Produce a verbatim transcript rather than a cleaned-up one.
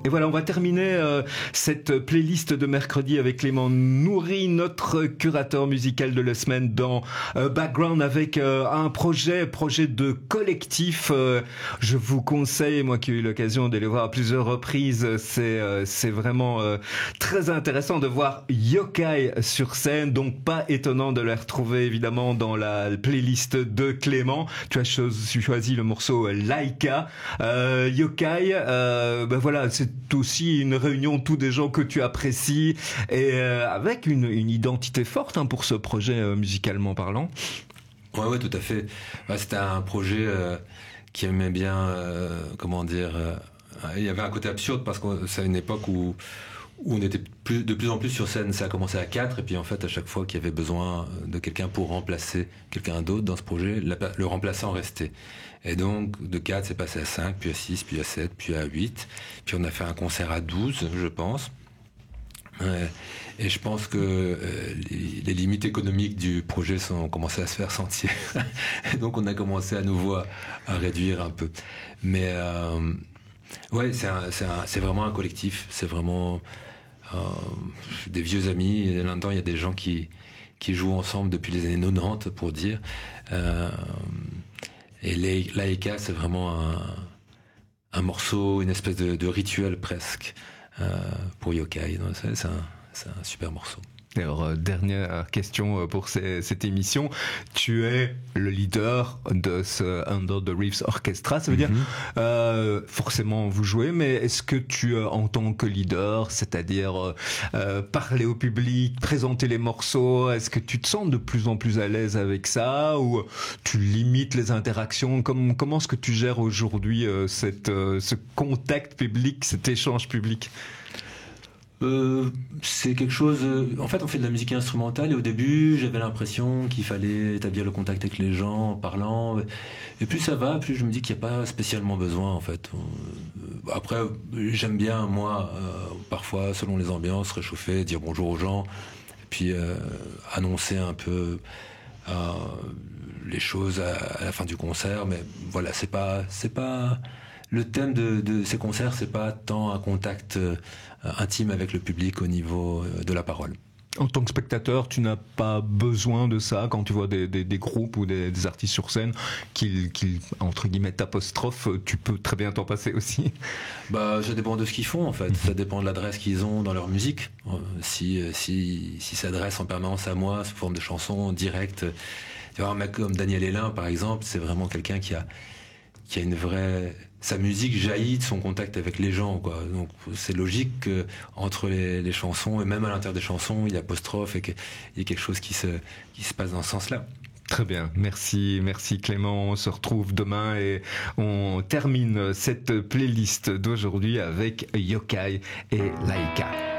Et voilà, on va terminer euh, cette playlist de mercredi avec Clément Nourry, notre curateur musical de la semaine dans euh, Background, avec euh, un projet, projet de collectif. Euh, je vous conseille, moi qui ai eu l'occasion de les voir à plusieurs reprises, c'est euh, c'est vraiment euh, très intéressant de voir Yokai sur scène. Donc pas étonnant de les retrouver évidemment dans la playlist de Clément. Tu as cho- choisi le morceau Laika. Euh, Yokai, euh, ben voilà, c'est aussi une réunion de tous des gens que tu apprécies et euh, avec une, une identité forte hein, pour ce projet euh, musicalement parlant. Ouais, ouais, tout à fait. Ouais, c'était un projet euh, qui aimait bien, euh, comment dire, euh, il y avait un côté absurde parce que c'est une époque où où on était plus, de plus en plus sur scène. Ça a commencé à quatre et puis en fait à chaque fois qu'il y avait besoin de quelqu'un pour remplacer quelqu'un d'autre dans ce projet, la, le remplaçant restait. Et donc de quatre c'est passé à cinq, puis à six, puis à sept, puis à huit, puis on a fait un concert à douze je pense. Ouais. Et je pense que euh, les, les limites économiques du projet sont, ont commencé à se faire sentir. Et donc on a commencé à nouveau à, à réduire un peu. Mais euh, ouais, c'est, un, c'est, un, c'est vraiment un collectif, c'est vraiment euh, des vieux amis. Et là-dedans, il y a des gens qui, qui jouent ensemble depuis les années quatre-vingt-dix, pour dire. Euh, et Laika, c'est vraiment un, un morceau, une espèce de, de rituel presque euh, pour Yokai. Donc, c'est, c'est, un, c'est un super morceau. Alors, euh, dernière question pour ces, cette émission. Tu es le leader de ce Under the Reefs Orchestra. Ça veut mm-hmm. dire, euh, forcément, vous jouez, mais est-ce que tu, euh, en tant que leader, c'est-à-dire euh, parler au public, présenter les morceaux, est-ce que tu te sens de plus en plus à l'aise avec ça ou tu limites les interactions? Comment, comment est-ce que tu gères aujourd'hui euh, cette, euh, ce contact public, cet échange public? Euh, c'est quelque chose. Euh, en fait, on fait de la musique instrumentale et au début, j'avais l'impression qu'il fallait établir le contact avec les gens en parlant. Et plus ça va, plus je me dis qu'il n'y a pas spécialement besoin. En fait, euh, après, j'aime bien moi, euh, parfois, selon les ambiances, réchauffer, dire bonjour aux gens, et puis euh, annoncer un peu euh, les choses à, à la fin du concert. Mais voilà, c'est pas, c'est pas. Le thème de, de ces concerts, c'est pas tant un contact euh, intime avec le public au niveau euh, de la parole. En tant que spectateur, tu n'as pas besoin de ça quand tu vois des, des, des groupes ou des, des artistes sur scène qui, qui, entre guillemets, t'apostrophent, tu peux très bien t'en passer aussi. Bah, ça dépend de ce qu'ils font, en fait. Ça dépend de l'adresse qu'ils ont dans leur musique. Si, si, si ça s'adresse en permanence à moi, sous forme de chansons directes. Tu vois, un mec comme Daniel Hélin, par exemple, c'est vraiment quelqu'un qui a, qui a une vraie, sa musique jaillit de son contact avec les gens, quoi. Donc c'est logique que entre les, les chansons et même à l'intérieur des chansons, il y a apostrophe et qu'il y ait quelque chose qui se qui se passe dans ce sens-là. Très bien, merci, merci Clément. On se retrouve demain et on termine cette playlist d'aujourd'hui avec Yokai et Laika.